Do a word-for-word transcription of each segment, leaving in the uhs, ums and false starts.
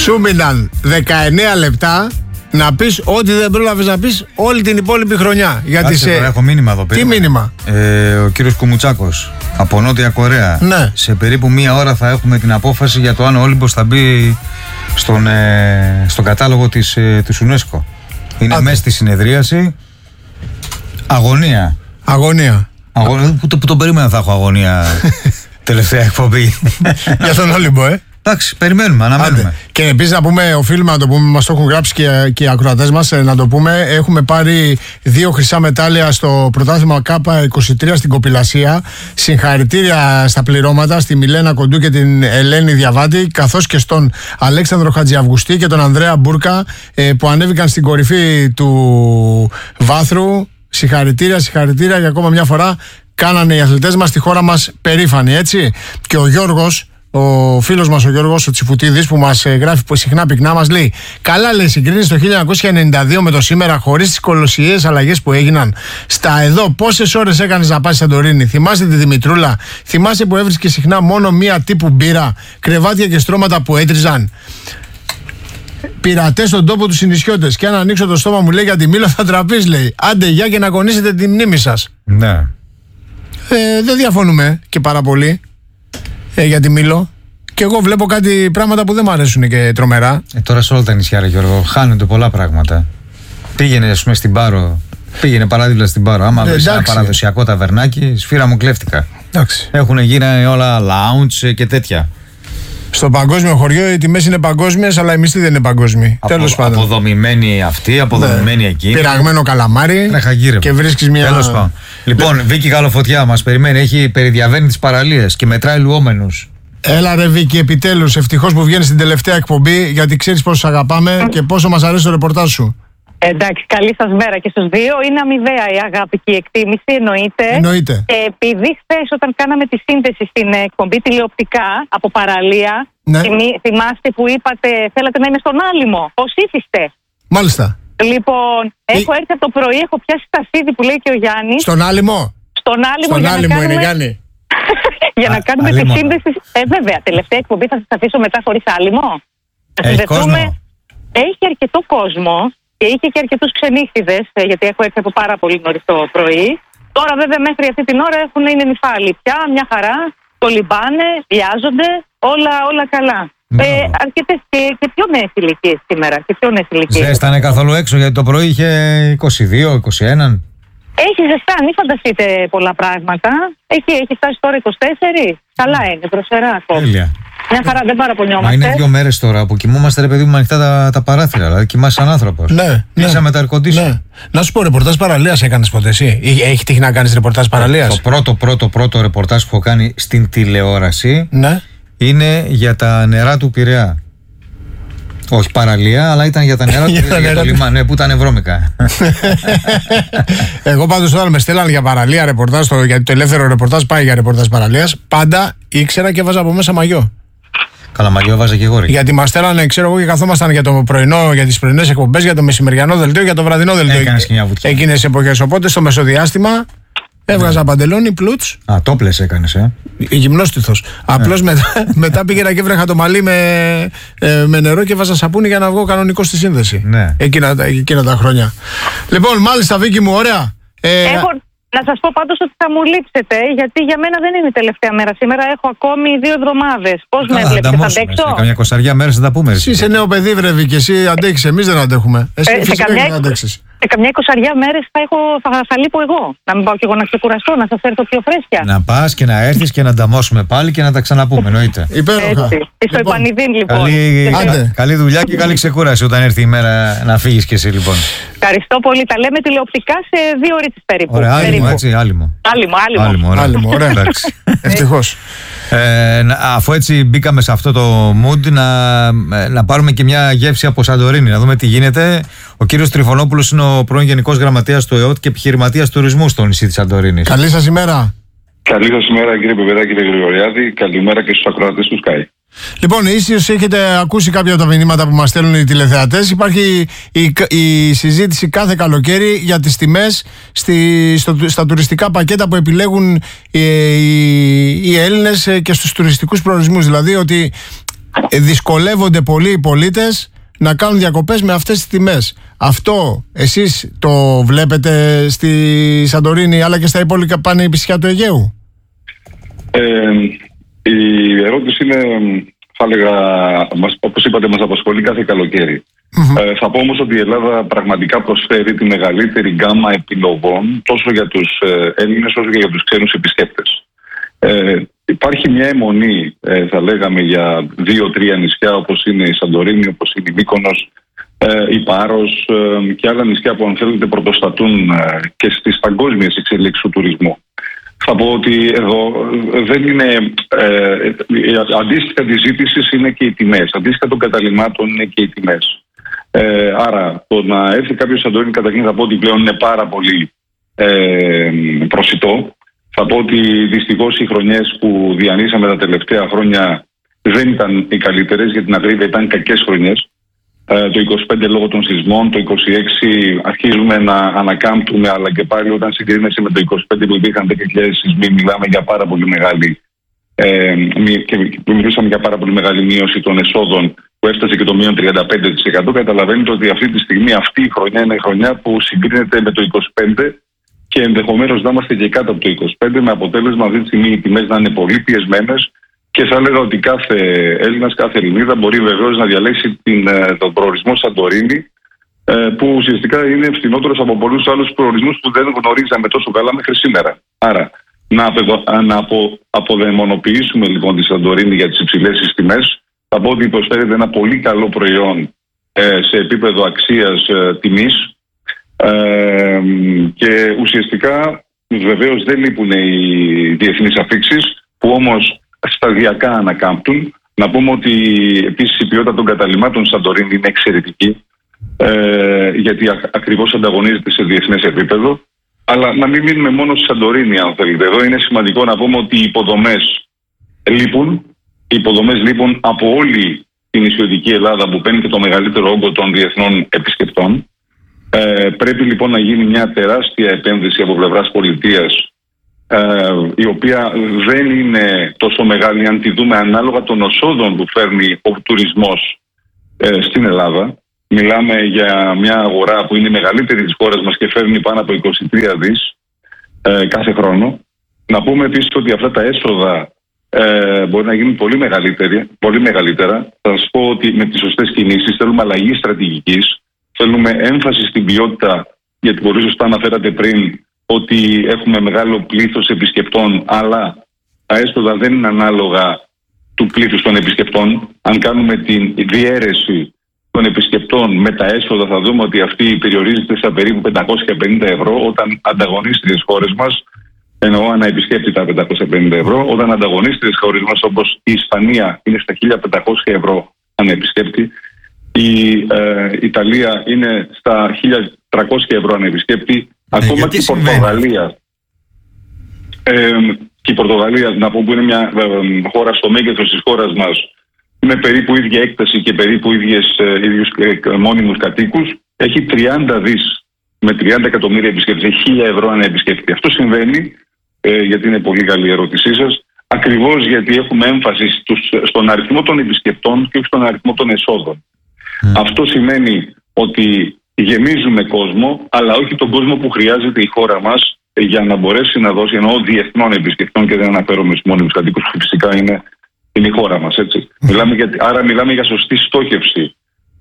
Σου μείναν δεκαεννέα λεπτά να πεις ό,τι δεν πρόλαβες να πεις όλη την υπόλοιπη χρονιά. Γιατί σε... τώρα, έχω μήνυμα εδώ πέρα. Τι μήνυμα? Ε, ο κύριος Κουμουτσάκος από Νότια Κορέα. Ναι. Σε περίπου μία ώρα θα έχουμε την απόφαση για το αν ο Όλυμπος θα μπει στον, ε, στον κατάλογο της, ε, της UNESCO. Είναι μέσα στη συνεδρίαση. Αγωνία. Αγωνία. Αγωνία. Που, το, που τον περίμενα θα έχω αγωνία τελευταία εκπομπή. Για τον Όλυμπο, ε. Εντάξει, περιμένουμε, αναμένουμε. Άντε. Και επίσης να πούμε, οφείλουμε να το πούμε, μας το έχουν γράψει και, και οι ακροατές μας, να το πούμε, έχουμε πάρει δύο χρυσά μετάλλια στο πρωτάθλημα K είκοσι τρία στην Κοπηλασία. Συγχαρητήρια στα πληρώματα, στη Μιλένα Κοντού και την Ελένη Διαβάτη, καθώς και στον Αλέξανδρο Χατζιαυγουστή και τον Ανδρέα Μπούρκα, ε, που ανέβηκαν στην κορυφή του βάθρου. Συγχαρητήρια, συγχαρητήρια για ακόμα μια φορά. Κάνανε οι αθλητές μας τη χώρα μας περήφανοι, έτσι. Και ο Γιώργος, ο φίλος μας ο Γιώργος ο Τσιφουτίδης, που μας γράφει συχνά πυκνά, μας λέει: καλά, λέει, συγκρίνεις το χίλια εννιακόσια ενενήντα δύο με το σήμερα, χωρίς τις κολοσιαίες αλλαγές που έγιναν. Στα εδώ, πόσες ώρες έκανες να πας στη Σαντορίνη? Θυμάσαι τη Δημητρούλα? Θυμάσαι που έβρισκε συχνά μόνο μία τύπου μπύρα, κρεβάτια και στρώματα που έτριζαν? Πειρατές στον τόπο του συννησιώτες. Και αν ανοίξω το στόμα μου, λέει, για τη Μήλο θα τραπείς, λέει. Άντε, για και να κονίσετε τη μνήμη σας. Ναι. Ε, δεν διαφωνούμε και πάρα πολύ ε, για τη Μήλο. Και εγώ βλέπω κάτι πράγματα που δεν μου αρέσουν και τρομερά. Ε, τώρα σε όλα τα νησιά, ρε Γιώργο, χάνονται πολλά πράγματα. Πήγαινε, ας πούμε, στην Πάρο. Πήγαινε παράδειγμα στην Πάρο. Άμα βρεις ένα παραδοσιακό ταβερνάκι, σφύρα μου κλέφτηκα. Έχουν γίνει όλα lounge και τέτοια. Στο παγκόσμιο χωριό οι τιμές είναι παγκόσμιες, αλλά η μισθή δεν είναι παγκόσμια. Απο, Τέλος πάντων. Αποδομημένη αυτή, αποδομημένη ναι. Εκείνη. Πειραγμένο καλαμάρι. Και βρίσκεις μια. Τέλος πάντων. Λοιπόν, Βίκη Καλοφωτιά μας περιμένει. Έχει περιδιαβαίνει τις παραλίες και μετράει λουόμενους. Έλα ρε Βίκη, επιτέλους. Ευτυχώς που βγαίνεις στην τελευταία εκπομπή, γιατί ξέρεις πόσο αγαπάμε και πόσο μας αρέσει το ρεπορτάζ σου. Εντάξει, καλή σας μέρα και στους δύο. Είναι αμοιβαία η αγάπη και η εκτίμηση, εννοείται. εννοείται. Και επειδή χθες όταν κάναμε τη σύνδεση στην εκπομπή τηλεοπτικά από παραλία, ναι. θυμί, θυμάστε που είπατε θέλατε να είμαι στον Άλυμο. Πώς ήθιστε? Μάλιστα. Λοιπόν, έχω έρθει από το πρωί, έχω πιάσει τα σίδη που λέει και ο Γιάννης. Στον Άλυμο. Στον Άλυμο, στον για Άλυμο να κάνουμε... είναι, Γιάννη. για να κάνουμε τη σύνδεση. Ε, βέβαια, τελευταία εκπομπή θα σας αφήσω μετά χωρίς Άλυμο. Θα συνδεθούμε. Έχει αρκετό κόσμο. Και είχε και αρκετούς ξενύχτιδες, γιατί έχω έρθει από πάρα πολύ νωρίς το πρωί. Τώρα, βέβαια, μέχρι αυτή την ώρα έχουν, είναι νυφάλοι πια, μια χαρά. Κολυμπάνε, βιάζονται, όλα, όλα καλά. Ε, αρκετές και, και πιο νέες ηλικίες σήμερα. Και πιο νέες ηλικίες. Ζέστανε καθόλου έξω, γιατί το πρωί είχε είκοσι δύο, είκοσι ένα. Έχει ζεστά, μην φανταστείτε πολλά πράγματα. Έχει, έχει φτάσει τώρα είκοσι τέσσερα. Καλά είναι, προσερά ακόμα. Τέλεια. Μια χαρά, δεν παραπονιόμαστε. Μα είναι δύο μέρες τώρα που κοιμούμαστε, ρε παιδί μου, ανοιχτά τα, τα παράθυρα. Δηλαδή κοιμάσαι σαν άνθρωπος. Ναι, Μέσα με τα air-condition. Ναι. Να σου πω, ρεπορτάζ παραλίας έκανες ποτέ εσύ? Έχει τύχει να κάνεις ρεπορτάζ παραλίας? Το πρώτο, πρώτο, πρώτο ρεπορτάζ που έχω κάνει στην τηλεόραση ναι. είναι για τα νερά του Πειραιά. Όχι παραλία, αλλά ήταν για τα νερά του Πειραιά, για το λιμάνι, που ήταν βρώμικα. Εγώ πάντως όταν με στέλναν για παραλία ρεπορτάζ, το, γιατί το ελεύθερο ρεπορτάζ πάει για ρεπορτάζ παραλίας, πάντα ήξερα και έβαζα από μέσα μαγιό. Καλά, μαγιό βάζα και εγώ. Γιατί μας στέλνανε, ξέρω εγώ, και καθόμασταν για το πρωινό, για τις πρωινές εκπομπές, για το μεσημεριανό δελτίο, για το βραδινό δελτίο. Έκανες και μια βουτιά. Εκείνες εποχές. Οπότε στο μεσοδιάστημα έβγαζα παντελόνι, πλούτς. Α, τόπλες έκανες, ε. Γυμνόστιθος. Απλώς μετά, μετά πήγαινα και έβρεχα το μαλλί με, ε, με νερό και βάζα σαπούνι για να βγω κανονικό στη σύνδεση. Ναι. Εκείνα, εκείνα τα χρόνια. Λοιπόν, μάλιστα, Βίκη μου, ωραία. Ε, Έχω... Να σας πω πάντως ότι θα μου λείψετε, γιατί για μένα δεν είναι η τελευταία μέρα. Σήμερα έχω ακόμη δύο εβδομάδες. Πώς με βλέπετε, θα αντέξω? Σε καμιά κοσαριά μέρες θα τα πούμε. Εσύ είσαι νέο παιδί, βρε, και εσύ αντέχεις. Εμείς δεν αντέχουμε. Εσύ ε, φυσικά καμιά... δεν αντέξεις. Σε καμιά εικοσαριά μέρες θα, έχω, θα, θα λείπω εγώ. Να μην πάω κι εγώ να ξεκουραστώ, να σας έρθω πιο φρέσκια. Να πας και να έρθεις και να ανταμώσουμε πάλι και να τα ξαναπούμε, εννοείται. Υπέροχα. Έτσι. Στο επανειδήν, λοιπόν. Καλή, καλή δουλειά και καλή ξεκούραση όταν έρθει η μέρα να φύγεις κι εσύ, λοιπόν. Ευχαριστώ πολύ. Τα λέμε τηλεοπτικά σε δύο ώρες περίπου. Ωραία, άλυμο, έτσι, άλυμο. Άλυμο, άλυμο. Άλυμο, άλυμο, ωραία. Εντάξει. Ευτυχώς. Ε, αφού έτσι μπήκαμε σε αυτό το mood, να, να πάρουμε και μια γεύση από Σαντορίνη, να δούμε τι γίνεται. Ο κύριος Τριφωνόπουλος είναι ο πρώην Γενικός Γραμματέας του ΕΟΤ και επιχειρηματίας τουρισμού στο νησί της Σαντορίνης. Καλή σας ημέρα. Καλή σας ημέρα, κύριε Πεπεδάκη, κύριε Γρηγοριάδη. Καλημέρα και στους ακροατές του Sky. Λοιπόν, ίσως έχετε ακούσει κάποια από τα μηνύματα που μας στέλνουν οι τηλεθεατές. Υπάρχει η, η συζήτηση κάθε καλοκαίρι για τις τιμές στη, στο, στα τουριστικά πακέτα που επιλέγουν οι, οι, οι Έλληνες και στους τουριστικούς προορισμούς. Δηλαδή ότι ε, δυσκολεύονται πολλοί οι πολίτες να κάνουν διακοπές με αυτές τις τιμές. Αυτό εσείς το βλέπετε στη Σαντορίνη αλλά και στα υπόλοιπα πανεπιστήμια του Αιγαίου? Ε, η ερώτηση είναι, θα έλεγα, μας, όπως είπατε, μας απασχολεί κάθε καλοκαίρι. Mm-hmm. Ε, θα πω όμως ότι η Ελλάδα πραγματικά προσφέρει τη μεγαλύτερη γκάμα επιλογών τόσο για τους ε, Έλληνες όσο και για τους ξένους επισκέπτες. Ε, υπάρχει μια αιμονή, ε, θα λέγαμε, για δύο-τρία νησιά όπως είναι η Σαντορίνη, όπως είναι η Μύκονος, ε, η Πάρος ε, και άλλα νησιά που αν θέλετε πρωτοστατούν ε, και στις παγκόσμιες εξελίξεις του τουρισμού. Θα πω ότι εδώ δεν είναι, ε, αντίστοιχα της ζήτησης είναι και οι τιμές, αντίστοιχα των καταλυμάτων είναι και οι τιμές. Ε, άρα το να έρθει κάποιος Σαντορίνη, καταρχήν θα πω ότι πλέον είναι πάρα πολύ ε, προσιτό. Θα πω ότι δυστυχώς οι χρονιές που διανύσαμε τα τελευταία χρόνια δεν ήταν οι καλύτερες, για την ακρίβεια ήταν κακές χρονιές. Ε, το είκοσι πέντε λόγω των σεισμών, το είκοσι έξι αρχίζουμε να ανακάμπτουμε, αλλά και πάλι όταν συγκρίνεσαι με το είκοσι πέντε που υπήρχαν δέκα χιλιάδες σεισμοί, μιλάμε για πάρα πολύ μεγάλη ε, και μιλούσαμε για πάρα πολύ μεγάλη μείωση των εσόδων που έφτασε και το μείον τριάντα πέντε τοις εκατό. Καταλαβαίνετε ότι αυτή τη στιγμή αυτή η χρονιά είναι η χρονιά που συγκρίνεται με το είκοσι πέντε και ενδεχομένως να είμαστε και κάτω από το είκοσι πέντε, με αποτέλεσμα αυτή τη στιγμή οι τιμές να είναι πολύ πιεσμένες. Και θα έλεγα ότι κάθε Έλληνας, κάθε Ελληνίδα μπορεί βεβαίως να διαλέξει την, τον προορισμό Σαντορίνη, που ουσιαστικά είναι φθηνότερος από πολλούς άλλους προορισμούς που δεν γνωρίζαμε τόσο καλά μέχρι σήμερα. Άρα, να, απεδο, να απο, αποδαιμονοποιήσουμε λοιπόν τη Σαντορίνη για τις υψηλές τις τιμές. Θα πω ότι προσφέρεται ένα πολύ καλό προϊόν ε, σε επίπεδο αξίας ε, τιμής ε, και ουσιαστικά βεβαίως δεν λείπουν οι διεθνείς αφήξεις που όμως σταδιακά ανακάμπτουν. Να πούμε ότι επίσης η ποιότητα των καταλυμάτων Σαντορίνη είναι εξαιρετική, ε, γιατί α, ακριβώς ανταγωνίζεται σε διεθνές επίπεδο. Αλλά να μην μείνουμε μόνο στη Σαντορίνη, αν θέλετε. Εδώ είναι σημαντικό να πούμε ότι οι υποδομές λείπουν. Οι υποδομές λείπουν από όλη την νησιωτική Ελλάδα που παίρνει και το μεγαλύτερο όγκο των διεθνών επισκεπτών. Ε, πρέπει λοιπόν να γίνει μια τεράστια επένδυση από πλευράς πολιτείας, ε, η οποία δεν είναι τόσο μεγάλη αν τη δούμε ανάλογα των εσόδων που φέρνει ο τουρισμός ε, στην Ελλάδα. Μιλάμε για μια αγορά που είναι η μεγαλύτερη της χώρας μας και φέρνει πάνω από είκοσι τρία δις ε, κάθε χρόνο. Να πούμε επίσης ότι αυτά τα έσοδα ε, μπορεί να γίνουν πολύ, πολύ μεγαλύτερα. Θα σας πω ότι με τις σωστές κινήσεις θέλουμε αλλαγή στρατηγικής, θέλουμε έμφαση στην ποιότητα, γιατί πολύ σωστά αναφέρατε πριν ότι έχουμε μεγάλο πλήθος επισκεπτών, αλλά τα έσοδα δεν είναι ανάλογα του πλήθους των επισκεπτών. Αν κάνουμε την διαίρεση των επισκεπτών με τα έσοδα, θα δούμε ότι αυτή περιορίζεται στα περίπου πεντακόσια πενήντα ευρώ, όταν ανταγωνίστριες χώρες μας, εννοώ ανά επισκέπτη τα πεντακόσια πενήντα ευρώ, όταν ανταγωνίστριες χώρες μας όπως η Ισπανία είναι στα χίλια πεντακόσια ευρώ ανά επισκέπτη, η ε, Ιταλία είναι στα χίλια τριακόσια ευρώ ανά επισκέπτη, ε, ακόμα και η Πορτογαλία. Ε, και η Πορτογαλία, να πω, που είναι μια ε, χώρα στο μέγεθος της χώρας μας, με περίπου ίδια έκταση και περίπου ίδιες, ε, ίδιους ε, μόνιμους κατοίκους, έχει τριάντα δις με τριάντα εκατομμύρια επισκέπτες, έχει χίλια ευρώ ανά επισκέπτη. Αυτό συμβαίνει, ε, γιατί είναι πολύ καλή η ερώτησή σας, ακριβώς γιατί έχουμε έμφαση στους, στον αριθμό των επισκεπτών και όχι στον αριθμό των εσόδων. Mm. Αυτό σημαίνει ότι γεμίζουμε κόσμο, αλλά όχι τον κόσμο που χρειάζεται η χώρα μας για να μπορέσει να δώσει, εννοώ διεθνών επισκεπτών και δεν αναφέρομαι στους μόνιμους κατοίκους που φυσικά είναι, είναι η χώρα μας, έτσι. Mm. Μιλάμε για, άρα μιλάμε για σωστή στόχευση.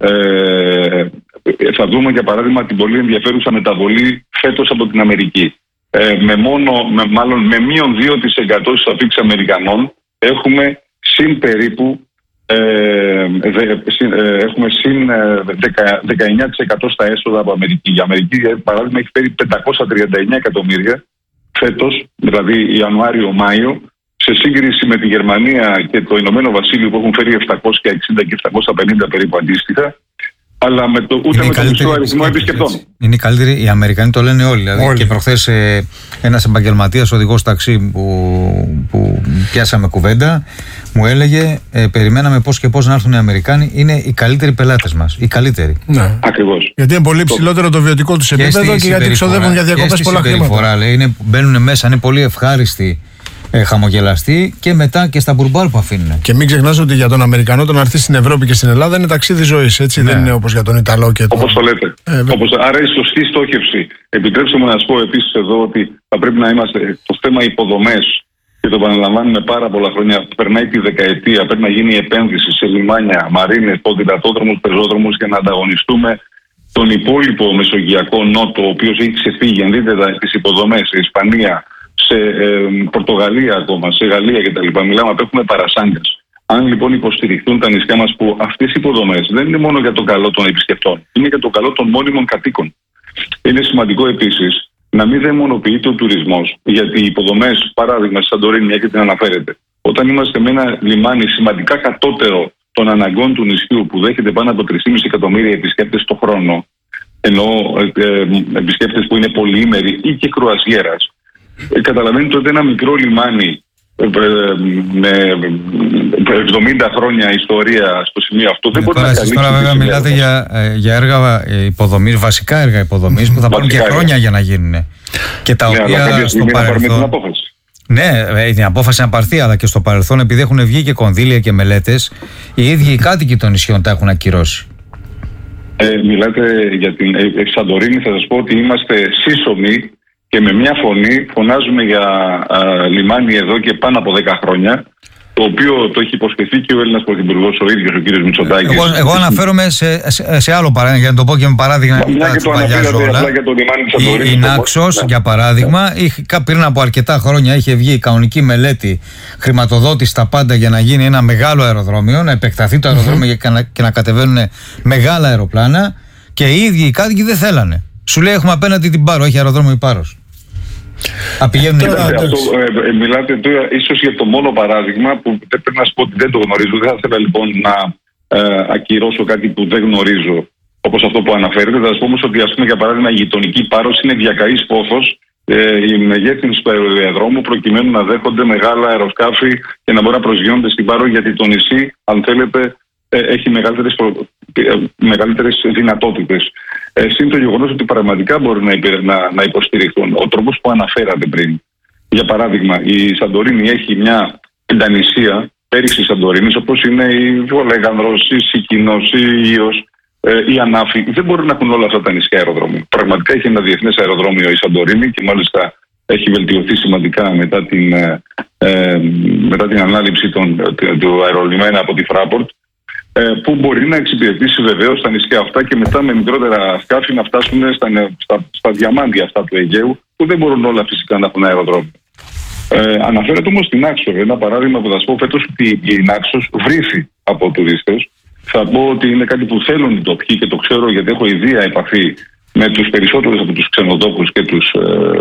Ε, θα δούμε για παράδειγμα την πολύ ενδιαφέρουσα μεταβολή φέτος από την Αμερική. Ε, με μόνο, με, μάλλον με μείον δύο τοις εκατό στις αφήξεις Αμερικανών έχουμε συν περίπου ε, δε, συν, ε, έχουμε συν ε, δεκαεννιά τοις εκατό στα έσοδα από Αμερική. Η Αμερική, για παράδειγμα, έχει φέρει πεντακόσια τριάντα εννιά εκατομμύρια φέτος, δηλαδή Ιανουάριο-Μάιο, σε σύγκριση με τη Γερμανία και το Ηνωμένο Βασίλειο που έχουν φέρει επτακόσια εξήντα και επτακόσια πενήντα περίπου αντίστοιχα, αλλά με το, ούτε με το μισό αριθμό επισκεπτών. Είναι η καλύτερη, οι Αμερικανοί το λένε όλοι. Δηλαδή, όλοι. Και προχθές ε, ένας επαγγελματίας οδηγός ταξί που, που πιάσαμε κουβέντα μου έλεγε ε, περιμέναμε πώς και πώς να έρθουν οι Αμερικάνοι, είναι οι καλύτεροι πελάτες μας. Οι καλύτεροι. Ναι. Ακριβώς. Γιατί είναι πολύ ψηλότερο το βιωτικό τους επίπεδο και, και γιατί ξοδεύουν για διακοπές πολλά χρήματα. Λέει, είναι, μπαίνουν μέσα, είναι πολύ ευχάριστοι. ε, χαμογελαστή, και μετά και στα μπουρμπάλ που αφήνουν. Και μην ξεχνάς ότι για τον Αμερικανό το να έρθει στην Ευρώπη και στην Ελλάδα είναι ταξίδι ζωής, έτσι, ναι. Δεν είναι όπως για τον Ιταλό και τον... Όπως το λέτε. Ε, όπως, άρα η σωστή στόχευση. Επιτρέψτε μου να σας πω επίσης εδώ ότι θα πρέπει να είμαστε το θέμα υποδομές, και το επαναλαμβάνουμε πάρα πολλά χρόνια. Περνάει τη δεκαετία, πρέπει να γίνει η επένδυση σε λιμάνια, μαρίνες, ποδηλατόδρομους, πεζόδρομους για να ανταγωνιστούμε τον υπόλοιπο μεσογειακό νότο, ο οποίος έχει ξεφύγει. Αν δείτε τις υποδομές σε Ισπανία, σε ε, Πορτογαλία ακόμα, σε Γαλλία κτλ. Μιλάμε, απέχουμε παρασάγκας. Αν λοιπόν υποστηριχθούν τα νησιά μας, που αυτές οι υποδομές δεν είναι μόνο για το καλό των επισκεπτών, είναι για το καλό των μόνιμων κατοίκων. Είναι σημαντικό επίσης να μην δαιμονοποιείται ο τουρισμός, γιατί οι υποδομές, παράδειγμα στη Σαντορίνη, μια και την αναφέρεται, όταν είμαστε με ένα λιμάνι σημαντικά κατώτερο των αναγκών του νησιού, που δέχεται πάνω από τρία και μισό εκατομμύρια επισκέπτες το χρόνο, ενώ ε, ε, επισκέπτες που είναι πολυήμεροι ή και κρουαζιέρας, ε, καταλαβαίνετε ότι ένα μικρό λιμάνι ε, ε, με εβδομήντα χρόνια ιστορία στο σημείο αυτό δεν μπορεί να καλύψει. Τώρα βέβαια μιλάτε για, για έργα υποδομής, βασικά έργα υποδομής που θα πάρουν και χρόνια για να γίνουν. Και τα ναι, οποία στο παρελθόν... Ναι, την απόφαση να πάρθει, αλλά και στο παρελθόν, επειδή έχουν βγει και κονδύλια και μελέτες, οι ίδιοι οι κάτοικοι των νησιών τα έχουν ακυρώσει. Ε, μιλάτε για την Σαντορίνη, θα σας πω ότι είμαστε σύσσωμοι και με μια φωνή φωνάζουμε για α, λιμάνι εδώ και πάνω από δέκα χρόνια, το οποίο το έχει υποσχεθεί και ο Έλληνας Πρωθυπουργός ο ίδιος, ο κύριος Μητσοτάκης. Εγώ, εγώ αναφέρομαι σε, σε, σε άλλο παράδειγμα, για να το πω και με παράδειγμα. Μια και το αναφέρατε απλά για το λιμάνι της Σαντορίνης. Η, η Νάξος, ναι. Για παράδειγμα, είχε, πριν από αρκετά χρόνια είχε βγει η κανονική μελέτη, χρηματοδότηση τα πάντα για να γίνει ένα μεγάλο αεροδρόμιο, να επεκταθεί το αεροδρόμιο mm-hmm. και, να, και να κατεβαίνουν μεγάλα αεροπλάνα, και οι ίδιοι οι κάτοικοι δεν θέλανε. Σου λέει έχουμε απέναντι την Πάρο, έχει αεροδρόμιο η Πάρος. Απηγαίνουν ε, αυτό, ε, ε, μιλάτε τώρα ίσως για το μόνο παράδειγμα που πρέπει να σου πω ότι δεν το γνωρίζω. Δεν θα ήθελα λοιπόν να ε, ακυρώσω κάτι που δεν γνωρίζω, όπως αυτό που αναφέρετε. Θα σας πω όμως ότι, ας πούμε, για παράδειγμα, η γειτονική Πάρος είναι διακαής πόθος ε, η μεγέθυνση του αεροδιαδρόμου, προκειμένου να δέχονται μεγάλα αεροσκάφη και να μπορούν να προσγειώνονται στην Πάρο, γιατί το νησί, αν θέλετε, ε, έχει μεγαλύτερες, προ... ε, μεγαλύτερες δυνατότητες. Ε, Συν το γεγονός ότι πραγματικά μπορούν να, υπε... να, να υποστηριχθούν. Ο τρόπος που αναφέρατε πριν. Για παράδειγμα, η Σαντορίνη έχει μια πεντανησία πέριξη Σαντορίνης, όπως είναι η Βολέγανδρος, η Σικινός, η Ήος, ε, η Ανάφη. Δεν μπορούν να έχουν όλα αυτά τα νησιά αεροδρόμιο. Πραγματικά έχει ένα διεθνές αεροδρόμιο η Σαντορίνη και μάλιστα έχει βελτιωθεί σημαντικά μετά την, ε, ε, μετά την ανάληψη των, του αερολιμένα από τη Fraport, που μπορεί να εξυπηρετήσει βεβαίως τα νησιά αυτά και μετά με μικρότερα σκάφη να φτάσουν στα, στα, στα διαμάντια αυτά του Αιγαίου, που δεν μπορούν όλα φυσικά να έχουν αεροδρόμιο. Ε, αναφέρεται όμως την Νάξο. Ένα παράδειγμα που θα σας πω φέτος, ότι η Νάξος βρήθη από τουρίστες. Θα πω ότι είναι κάτι που θέλουν οι τοπιοί και το ξέρω γιατί έχω ιδία επαφή με τους περισσότερους από τους ξενοδόχους και τους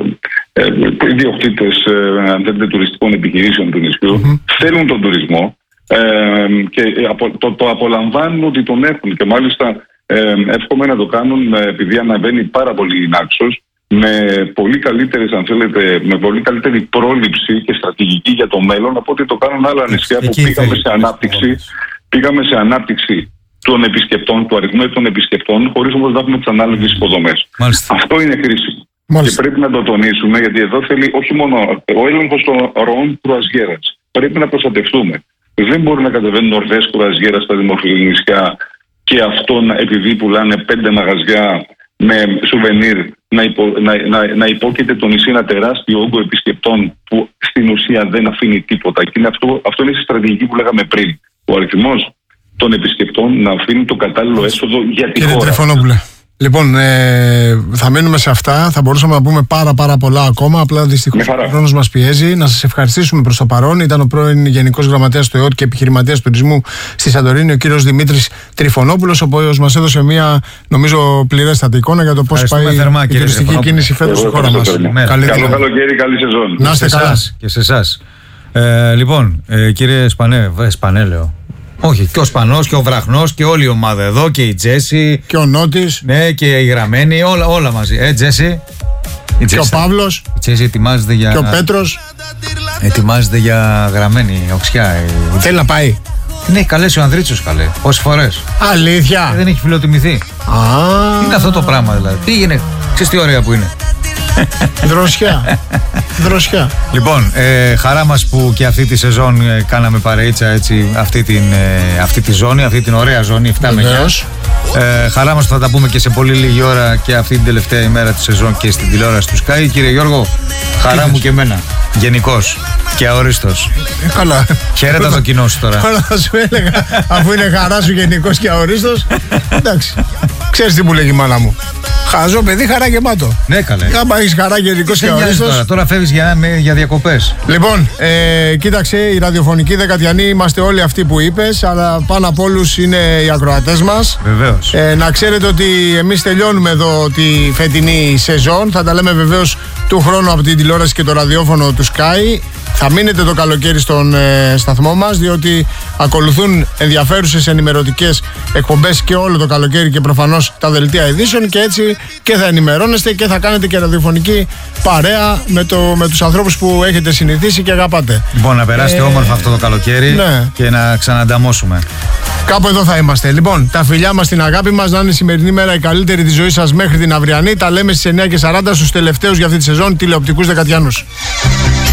ε, ε, ιδιοκτήτες ε, τουριστικών επιχειρήσεων του νησιού. Mm-hmm. Θέλουν τον τουρισμό. Ε, και το, το απολαμβάνουν ότι τον έχουν και μάλιστα ε, εύχομαι να το κάνουν επειδή αναβαίνει πάρα πολύ η Νάξος με πολύ καλύτερες, αν θέλετε, με πολύ καλύτερη πρόληψη και στρατηγική για το μέλλον από ότι το κάνουν άλλα νησιά που πήγαμε σε ανάπτυξη πήγαμε σε ανάπτυξη των επισκεπτών, του αριθμού των επισκεπτών, χωρίς όμως να έχουμε τις ανάλογες υποδομές. Αυτό είναι κρίσιμο. Μάλιστα. Και πρέπει να το τονίσουμε, γιατί εδώ θέλει όχι μόνο ο έλεγχος των ροών κρουαζιέρας. Πρέπει να προστατευτούμε. Δεν μπορούν να κατεβαίνουν ορδές κρουαζιέρα στα δημοφιλή νησιά και αυτό να, επειδή πουλάνε πέντε μαγαζιά με σουβενίρ, να, υπο, να, να, να υπόκειται το νησί ένα τεράστιο όγκο επισκεπτών που στην ουσία δεν αφήνει τίποτα. Και είναι αυτό, αυτό είναι η στρατηγική που λέγαμε πριν. Ο αριθμός των επισκεπτών να αφήνει το κατάλληλο έσοδο για τη Κύριε χώρα. Τριφωνόπουλε, λοιπόν, ε, θα μείνουμε σε αυτά. Θα μπορούσαμε να πούμε πάρα πάρα πολλά ακόμα. Απλά δυστυχώς ο χρόνος μας πιέζει. Να σας ευχαριστήσουμε προς το παρόν. Ήταν ο πρώην Γενικός Γραμματέας του ΕΟΤ και επιχειρηματίας τουρισμού στη Σαντορίνη, ο κύριος Δημήτρης Τριφωνόπουλος, ο οποίος μας έδωσε μια, νομίζω, πληρέστατη εικόνα για το πώς πάει θερμά, η τουριστική κίνηση φέτος στη χώρα μας. Καλό καλοκαίρι, καλή σεζόν. Να είστε καλά. Και σε εσάς. Ε, λοιπόν, ε, κύριε Σπανέ, Σπανέ λέω. Όχι, και ο Σπανός και ο Βραχνός και όλη η ομάδα εδώ και η Τζέσι. Και ο Νότης. Ναι, και η Γραμμένη, όλα, όλα μαζί. Ε, Τζέσι. Και Τζέσι, ο Παύλος. Η Τζέσι ετοιμάζεται για. Και ο Πέτρος. Ετοιμάζεται για Γραμμένη, οξιά. Η... Θέλει να πάει. Την έχει καλέσει ο Ανδρίτσος, καλέ. Πόσες φορές. Αλήθεια. Ε, δεν έχει φιλοτιμηθεί. Α. Τι είναι αυτό το πράγμα δηλαδή. Πήγαινε. Ξέρεις τι ωραία που είναι. Δροσιά. Δροσιά. Λοιπόν, ε, χαρά μας που και αυτή τη σεζόν ε, κάναμε παρεΐτσα έτσι, αυτή, την, ε, αυτή τη ζώνη, αυτή την ωραία ζώνη, εφτά με εννιά. Ε, χαρά μας που θα τα πούμε και σε πολύ λίγη ώρα και αυτή την τελευταία ημέρα τη σεζόν και στην τηλεόραση του Sky. Κύριε Γιώργο, χαρά μου και εμένα. Γενικώς και αορίστος. Ε, καλά. Χαίρετα το κοινό σου τώρα. Όλα θα σου έλεγα, αφού είναι χαρά σου γενικώς και αορίστος. Εντάξει. Ξέρεις τι μου λέγει η μάνα μου. Χαζό παιδί, χαρά γεμάτο. Ναι, καλέ. Κάμπα έχεις χαρά γενικώς και αορίστος. Τώρα, τώρα φεύγεις για, για διακοπές. Λοιπόν, ε, κοίταξε, οι ραδιοφωνικοί δεκατιανοί είμαστε όλοι αυτοί που είπες, αλλά πάνω από όλους είναι οι ακροατές μας. Βεβαίως. Ε, να ξέρετε ότι εμείς τελειώνουμε εδώ τη φετινή σεζόν. Θα τα λέμε βεβαίως του χρόνου από την τηλεόραση και το ραδιόφωνο του Sky. Θα μείνετε το καλοκαίρι στον ε, σταθμό μας, διότι ακολουθούν ενδιαφέρουσες ενημερωτικές εκπομπές και όλο το καλοκαίρι και προφανώς τα δελτία ειδήσεων, και έτσι και θα ενημερώνεστε και θα κάνετε και ραδιοφωνική παρέα με, το, με τους ανθρώπους που έχετε συνηθίσει και αγαπάτε. Λοιπόν, να περάσετε ε, όμορφα αυτό το καλοκαίρι, ναι, και να ξανανταμώσουμε. Κάπου εδώ θα είμαστε. Λοιπόν, τα φιλιά μας, την αγάπη μας, να είναι η σημερινή μέρα η καλύτερη της ζωής σας μέχρι την αυριανή. Τα λέμε στις εννιά και σαράντα στους τελευταίους για αυτή τη σεζόν τηλεοπτικούς δεκατιανούς.